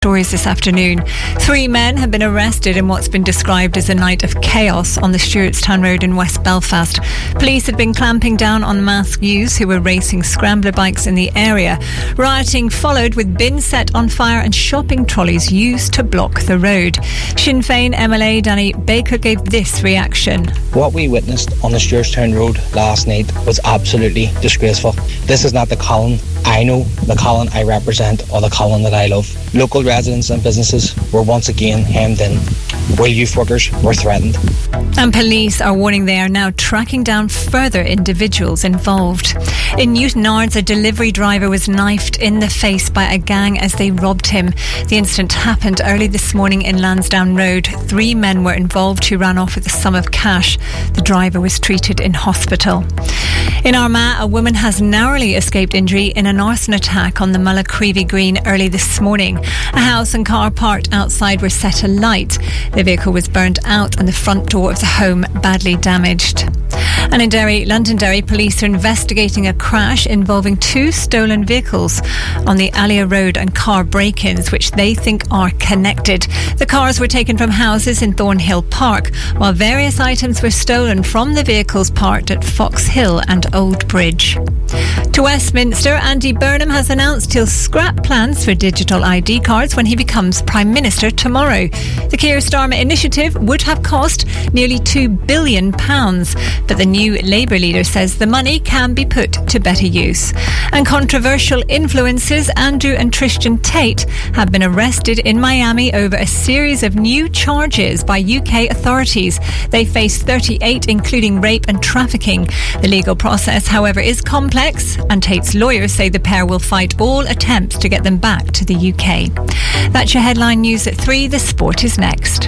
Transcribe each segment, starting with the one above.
Stories this afternoon. 3 men have been arrested in what's been described as a night of chaos on the Stewartstown Road in West Belfast. Police had been clamping down on masked youths who were racing scrambler bikes in the area. Rioting followed with bins set on fire and shopping trolleys used to block the road. Sinn Féin MLA Danny Baker gave this reaction. What we witnessed on the Stewartstown Road last night was absolutely disgraceful. This is not the Colin I know, the Colin I represent, or the Colin that I love. Local residents and businesses were once again hemmed in, where youth workers were threatened. And police are warning they are now tracking down further individuals involved. In Newtonards, a delivery driver was knifed in the face by a gang as they robbed him. The incident happened early this morning in Lansdowne Road. 3 men were involved who ran off with a sum of cash. The driver was treated in hospital. In Armagh, a woman has narrowly escaped injury in an arson attack on the Mullacreevy Green early this morning. A house and car parked outside were set alight. The vehicle was burnt out and the front door of the home badly damaged. And in Derry, Londonderry, police are investigating a crash involving 2 stolen vehicles on the Alia Road and car break-ins, which they think are connected. The cars were taken from houses in Thornhill Park, while various items were stolen from the vehicles parked at Fox Hill and Old Bridge. To Westminster, Andy Burnham has announced he'll scrap plans for digital ID cards when he becomes Prime Minister tomorrow. The Keir Starmer initiative would have cost nearly £2 billion, but the new Labour leader says the money can be put to better use. And controversial influencers Andrew and Tristan Tate have been arrested in Miami over a series of new charges by UK authorities. They face 38, including rape and trafficking. The legal process, however, is complex, and Tate's lawyers say the pair will fight all attempts to get them back to the UK. That's your headline news at 3. The sport is next.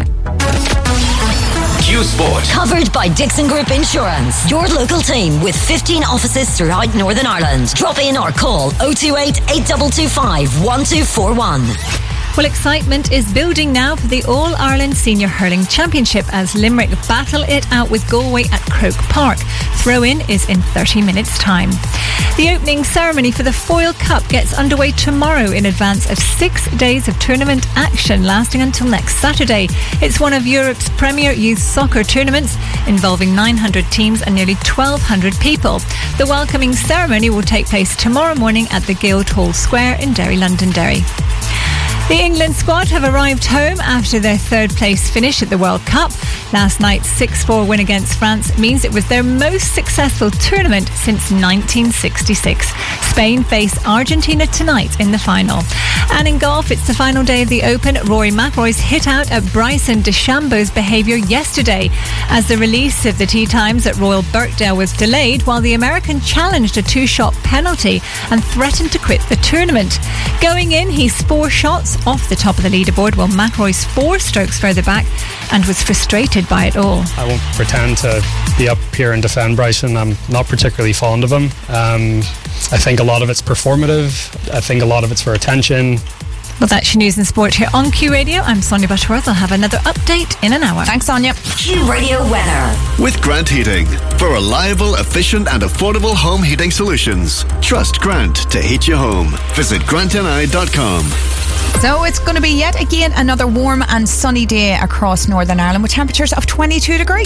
Q Sport. Covered by Dixon Group Insurance. Your local team with 15 offices throughout Northern Ireland. Drop in or call 028 8225 1241. Well, excitement is building now for the All-Ireland Senior Hurling Championship as Limerick battle it out with Galway at Croke Park. Throw-in is in 30 minutes' time. The opening ceremony for the Foyle Cup gets underway tomorrow in advance of 6 days of tournament action lasting until next Saturday. It's one of Europe's premier youth soccer tournaments involving 900 teams and nearly 1,200 people. The welcoming ceremony will take place tomorrow morning at the Guildhall Square in Derry, Londonderry. The England squad have arrived home after their 3rd place finish at the World Cup. Last night's 6-4 win against France means it was their most successful tournament since 1966. Spain face Argentina tonight in the final. And in golf, it's the final day of the Open. Rory McIlroy's hit out at Bryson DeChambeau's behaviour yesterday as the release of the tee times at Royal Birkdale was delayed while the American challenged a 2-shot penalty and threatened to quit the tournament. Going in, he's 4 shots off the top of the leaderboard, while McIlroy's 4 strokes further back and was frustrated by it all. I won't pretend to be up here and defend Bryson. I'm not particularly fond of him. I think a lot of it's performative. I think a lot of it's for attention. Well, that's your news and sport here on Q Radio. I'm Sonia Butterworth. I'll have another update in an hour. Thanks, Sonia. Q Radio weather. With Grant Heating. For reliable, efficient and affordable home heating solutions. Trust Grant to heat your home. Visit grantni.com. So it's going to be yet again another warm and sunny day across Northern Ireland with temperatures of 22 degrees.